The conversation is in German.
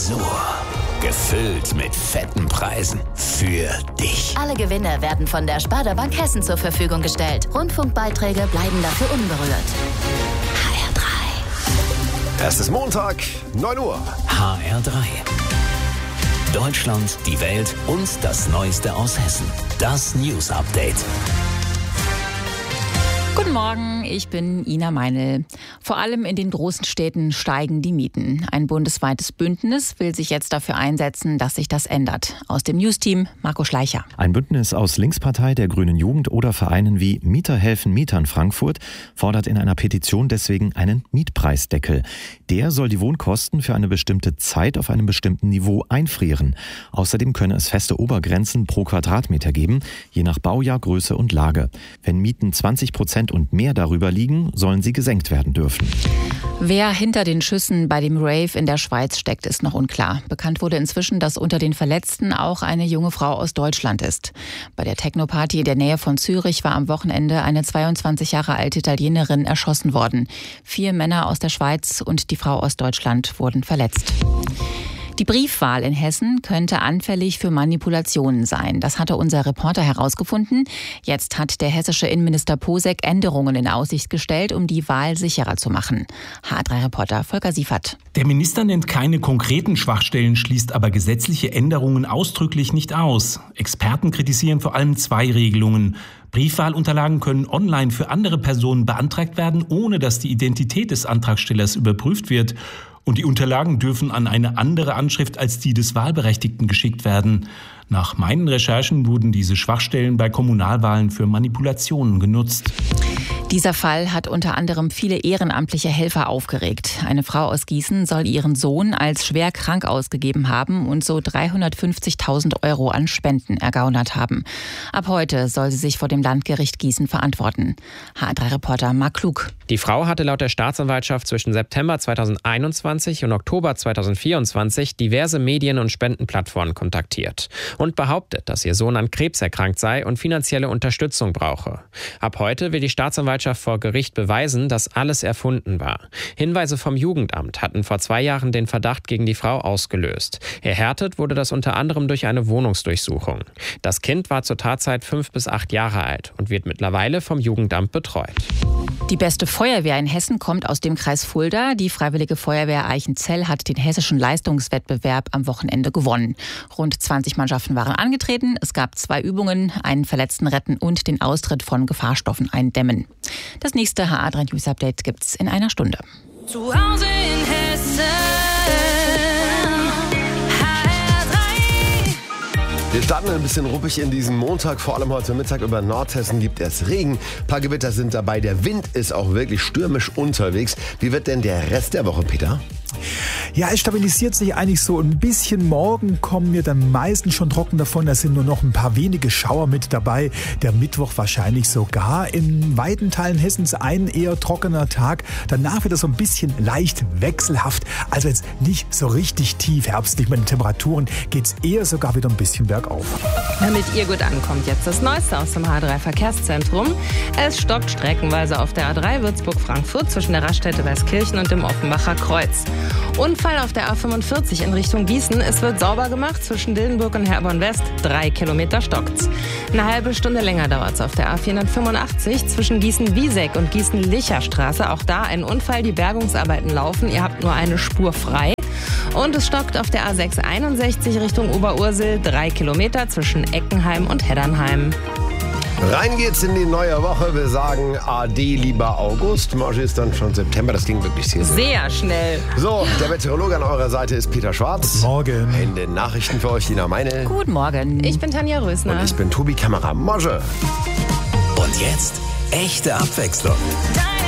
Tresor. Gefüllt mit fetten Preisen. Für dich. Alle Gewinne werden von der Sparda Bank Hessen zur Verfügung gestellt. Rundfunkbeiträge bleiben dafür unberührt. HR3. Es ist Montag, 9 Uhr. HR3. Deutschland, die Welt und das Neueste aus Hessen. Das News Update. Guten Morgen, ich bin Ina Meinl. Vor allem in den großen Städten steigen die Mieten. Ein bundesweites Bündnis will sich jetzt dafür einsetzen, dass sich das ändert. Aus dem News-Team Marco Schleicher. Ein Bündnis aus Linkspartei, der Grünen Jugend oder Vereinen wie Mieter helfen Mietern Frankfurt fordert in einer Petition deswegen einen Mietpreisdeckel. Der soll die Wohnkosten für eine bestimmte Zeit auf einem bestimmten Niveau einfrieren. Außerdem könne es feste Obergrenzen pro Quadratmeter geben, je nach Baujahr, Größe und Lage. Wenn Mieten 20% und mehr darüber liegen, sollen sie gesenkt werden dürfen. Wer hinter den Schüssen bei dem Rave in der Schweiz steckt, ist noch unklar. Bekannt wurde inzwischen, dass unter den Verletzten auch eine junge Frau aus Deutschland ist. Bei der Techno-Party in der Nähe von Zürich war am Wochenende eine 22 Jahre alte Italienerin erschossen worden. 4 Männer aus der Schweiz und die Frau aus Deutschland wurden verletzt. Die Briefwahl in Hessen könnte anfällig für Manipulationen sein. Das hatte unser Reporter herausgefunden. Jetzt hat der hessische Innenminister Posek Änderungen in Aussicht gestellt, um die Wahl sicherer zu machen. HR3-Reporter Volker Siefert. Der Minister nennt keine konkreten Schwachstellen, schließt aber gesetzliche Änderungen ausdrücklich nicht aus. Experten kritisieren vor allem 2 Regelungen. Briefwahlunterlagen können online für andere Personen beantragt werden, ohne dass die Identität des Antragstellers überprüft wird. Und die Unterlagen dürfen an eine andere Anschrift als die des Wahlberechtigten geschickt werden. Nach meinen Recherchen wurden diese Schwachstellen bei Kommunalwahlen für Manipulationen genutzt. Dieser Fall hat unter anderem viele ehrenamtliche Helfer aufgeregt. Eine Frau aus Gießen soll ihren Sohn als schwer krank ausgegeben haben und so 350.000 € an Spenden ergaunert haben. Ab heute soll sie sich vor dem Landgericht Gießen verantworten. HR3-Reporter Marc Klug. Die Frau hatte laut der Staatsanwaltschaft zwischen September 2021 und Oktober 2024 diverse Medien- und Spendenplattformen kontaktiert und behauptet, dass ihr Sohn an Krebs erkrankt sei und finanzielle Unterstützung brauche. Ab heute will die Staatsanwaltschaft vor Gericht beweisen, dass alles erfunden war. Hinweise vom Jugendamt hatten vor 2 Jahren den Verdacht gegen die Frau ausgelöst. Erhärtet wurde das unter anderem durch eine Wohnungsdurchsuchung. Das Kind war zur Tatzeit 5 bis 8 Jahre alt und wird mittlerweile vom Jugendamt betreut. Die beste Feuerwehr in Hessen kommt aus dem Kreis Fulda. Die Freiwillige Feuerwehr Eichenzell hat den hessischen Leistungswettbewerb am Wochenende gewonnen. Rund 20 Mannschaften waren angetreten. Es gab 2 Übungen, einen Verletzten retten und den Austritt von Gefahrstoffen eindämmen. Das nächste HR3 News Update gibt's in einer Stunde. Zu Hause in Hessen. Wir starten ein bisschen ruppig in diesen Montag, vor allem heute Mittag über Nordhessen gibt es Regen. Ein paar Gewitter sind dabei, der Wind ist auch wirklich stürmisch unterwegs. Wie wird denn der Rest der Woche, Peter? Ja, es stabilisiert sich eigentlich so ein bisschen. Morgen kommen wir dann meistens schon trocken davon. Da sind nur noch ein paar wenige Schauer mit dabei. Der Mittwoch wahrscheinlich sogar. In weiten Teilen Hessens ein eher trockener Tag. Danach wird es so ein bisschen leicht wechselhaft. Also jetzt nicht so richtig tief herbstlich. Mit den Temperaturen geht es eher sogar wieder ein bisschen bergauf. Damit ihr gut ankommt, jetzt das Neueste aus dem H3-Verkehrszentrum. Es stockt streckenweise auf der A3 Würzburg-Frankfurt zwischen der Raststätte Weißkirchen und dem Offenbacher Kreuz. Unfall auf der A45 in Richtung Gießen. Es wird sauber gemacht zwischen Dillenburg und Herborn West. 3 Kilometer stockt's. Eine halbe Stunde länger dauert's auf der A485 zwischen Gießen-Wieseck und Gießen-Licher-Straße. Auch da ein Unfall. Die Bergungsarbeiten laufen. Ihr habt nur eine Spur frei. Und es stockt auf der A661 Richtung Oberursel. 3 Kilometer zwischen Eckenheim und Heddernheim. Rein geht's in die neue Woche. Wir sagen Ade, lieber August. Marge ist dann schon September. Das ging wirklich sehr schnell. So, der Meteorologe an eurer Seite ist Peter Schwarz. Guten Morgen. In den Nachrichten für euch, Ina Meinl. Guten Morgen. Ich bin Tanja Rösner. Und ich bin Tobi Kamera. Marge. Und jetzt echte Abwechslung.